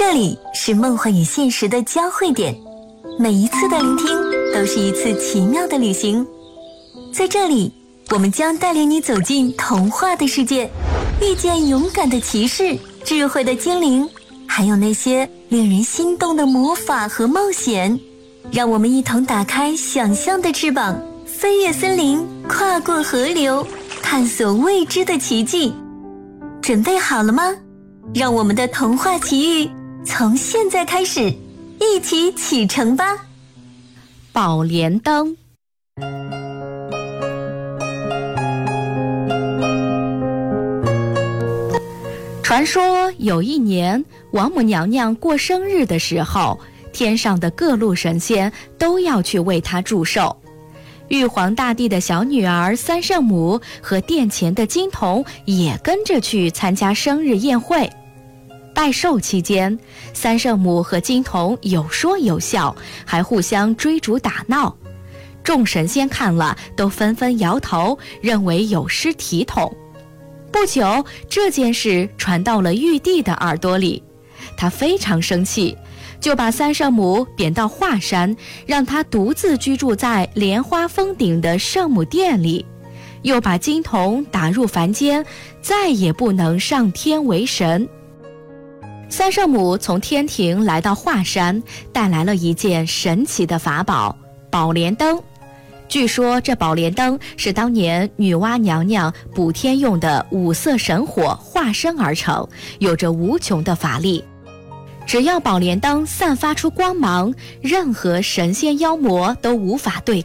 这里是梦幻与现实的交汇点，每一次的聆听都是一次奇妙的旅行。在这里，我们将带领你走进童话的世界，遇见勇敢的骑士、智慧的精灵，还有那些令人心动的魔法和冒险。让我们一同打开想象的翅膀，飞越森林，跨过河流，探索未知的奇迹。准备好了吗？让我们的童话奇遇从现在开始，一起启程吧！ 宝莲灯。传说有一年，王母娘娘过生日的时候，天上的各路神仙都要去为她祝寿。玉皇大帝的小女儿三圣母和殿前的金童也跟着去参加生日宴会。拜寿期间，三圣母和金童有说有笑，还互相追逐打闹。众神仙看了都纷纷摇头，认为有失体统。不久，这件事传到了玉帝的耳朵里，他非常生气，就把三圣母贬到华山，让她独自居住在莲花峰顶的圣母殿里，又把金童打入凡间，再也不能上天为神。三圣母从天庭来到华山，带来了一件神奇的法宝——宝莲灯。据说这宝莲灯是当年女娲娘娘补天用的五色神火化身而成，有着无穷的法力。只要宝莲灯散发出光芒，任何神仙妖魔都无法对